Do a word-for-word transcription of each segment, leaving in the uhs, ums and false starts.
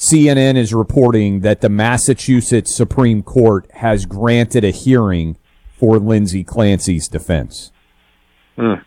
C N N is reporting that the Massachusetts Supreme Court has granted a hearing for Lindsay Clancy's defense. Mm.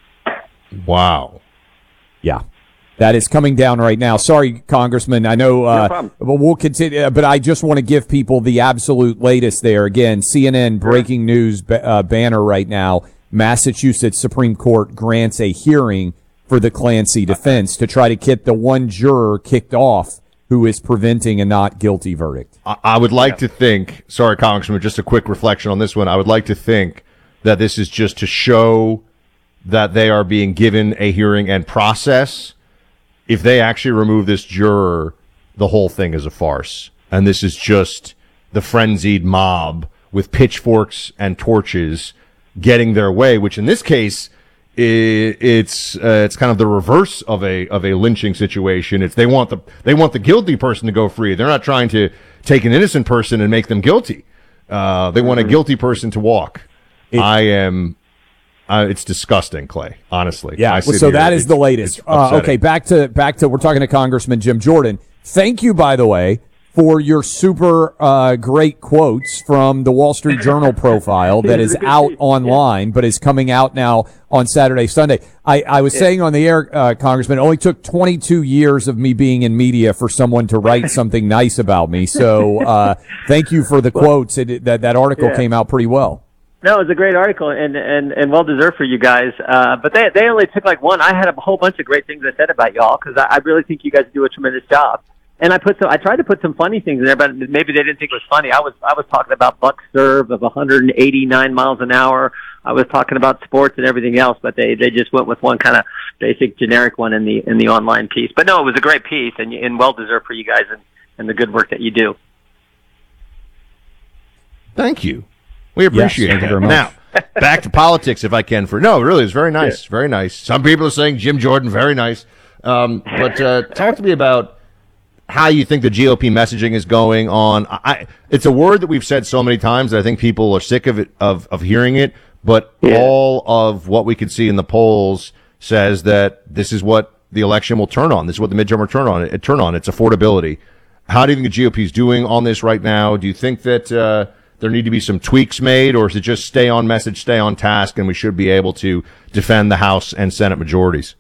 Wow. Yeah. That is coming down right now. Sorry, Congressman. I know, uh, No problem. but we'll continue. But I just want to give people the absolute latest there. Again, C N N breaking news uh, banner right now. Massachusetts Supreme Court grants a hearing for the Clancy defense to try to get the one juror kicked off who is preventing a not guilty verdict. I, I would like to think, sorry, Congressman, just a quick reflection on this one. I would like to think that this is just to show that they are being given a hearing and process. If they actually remove this juror, the whole thing is a farce. And this is just the frenzied mob with pitchforks and torches getting their way, which in this case, i it's uh, it's kind of the reverse of a of a lynching situation. It's they want the they want the guilty person to go free. They're not trying to take an innocent person and make them guilty. Uh, they want a guilty person to walk. It, I am... Uh, it's disgusting, Clay, honestly. Yeah, well, so here, that is the latest. Uh, okay, back to back to we're talking to Congressman Jim Jordan. Thank you, by the way, for your super uh, great quotes from the Wall Street Journal profile that is out online, but is coming out now on Saturday, Sunday. I, I was saying on the air, uh, Congressman, it only took twenty-two years of me being in media for someone to write something nice about me. So uh, thank you for the quotes. It, that, that article yeah. came out pretty well. No, it was a great article and and, and well deserved for you guys. Uh, but they they only took like one. I had a whole bunch of great things I said about y'all because I, I really think you guys do a tremendous job. And I put some, I tried to put some funny things in there, but maybe they didn't think it was funny. I was I was talking about Buck serve of one hundred eighty-nine miles an hour. I was talking about sports and everything else, but they they just went with one kind of basic generic one in the in the online piece. But no, it was a great piece and and well deserved for you guys and and the good work that you do. Thank you. We appreciate yes, it. Very much. Now, back to politics, if I can. For no, really, it's very nice, yeah. very nice. Some people are saying Jim Jordan, very nice. Um, but uh, talk to me about how you think the G O P messaging is going on. I, it's a word that we've said so many times that I think people are sick of it, of of hearing it. But yeah. all of what we can see in the polls says that this is what the election will turn on. This is what the midterm will turn on. It turn on. It's affordability. How do you think the G O P is doing on this right now? Do you think that uh, there need to be some tweaks made, or is it just stay on message, stay on task, and we should be able to defend the House and Senate majorities?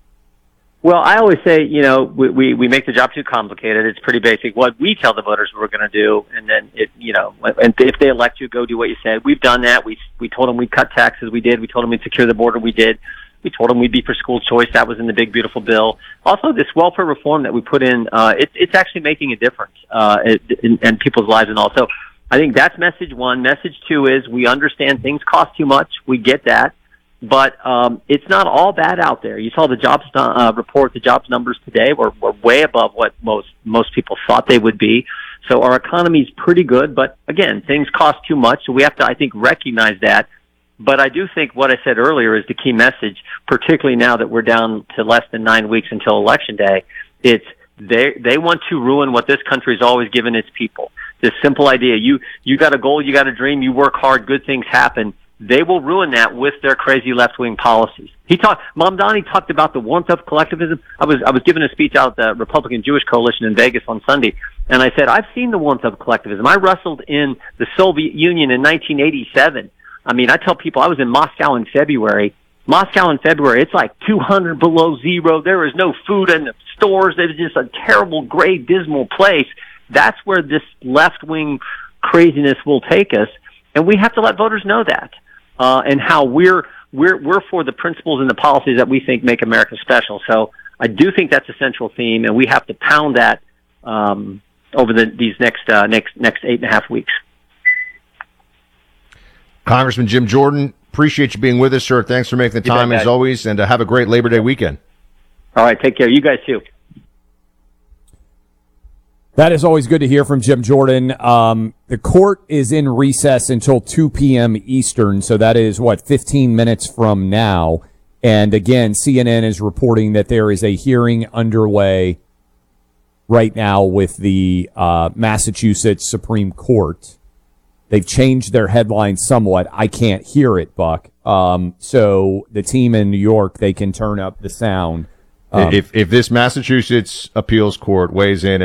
Well, I always say, you know, we, we, we make the job too complicated. It's pretty basic. What we tell the voters we're going to do, and then, it, you know, and if they elect you, go do what you said. We've done that. We we told them we'd cut taxes. We did. We told them we'd secure the border. We did. We told them we'd be for school choice. That was in the big, beautiful bill. Also, this welfare reform that we put in, uh, it, it's actually making a difference uh, in, in people's lives and all. So I think that's message one. Message two is we understand things cost too much. We get that. But um, it's not all bad out there. You saw the jobs uh, report, the jobs numbers today were, were way above what most most people thought they would be. So our economy is pretty good. But again, things cost too much. So we have to, I think, recognize that. But I do think what I said earlier is the key message, particularly now that we're down to less than nine weeks until Election Day. It's they they want to ruin what this country's always given its people. This simple idea: you you got a goal, you got a dream, you work hard, good things happen. They will ruin that with their crazy left-wing policies. He talked, Mamdani talked about the warmth of collectivism. I was, I was giving a speech out at the Republican Jewish Coalition in Vegas on Sunday, and I said, I've seen the warmth of collectivism. I wrestled in the Soviet Union in nineteen eighty-seven. I mean, I tell people I was in Moscow in February. Moscow in February, it's like two hundred below zero. There is no food in the stores. It was just a terrible, gray, dismal place. That's where this left-wing craziness will take us, and we have to let voters know that. Uh, and how we're we're we're for the principles and the policies that we think make America special. So I do think that's a central theme, and we have to pound that um, over the, these next uh, next next eight and a half weeks. Congressman Jim Jordan, appreciate you being with us, sir. Thanks for making the time as always, and uh, have a great Labor Day weekend. All right, take care. You guys too. That is always good to hear from Jim Jordan. Um, the court is in recess until two p.m. Eastern, so that is, what, fifteen minutes from now. And again, C N N is reporting that there is a hearing underway right now with the uh, Massachusetts Supreme Court. They've changed their headline somewhat. I can't hear it, Buck. Um, so the team in New York, they can turn up the sound. Um, if if this Massachusetts appeals court weighs in